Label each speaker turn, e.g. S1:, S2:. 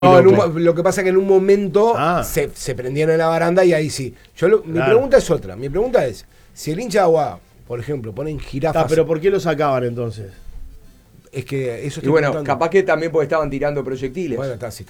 S1: No, lo que pasa es que en un momento se prendieron en la baranda y ahí sí. Mi pregunta es otra. Mi pregunta es, si el hincha de Aguada, por ejemplo, ponen jirafas...
S2: pero ¿por qué lo sacaban entonces?
S1: Es que eso
S3: Y bueno, capaz que también porque estaban tirando proyectiles.
S1: Bueno, está, si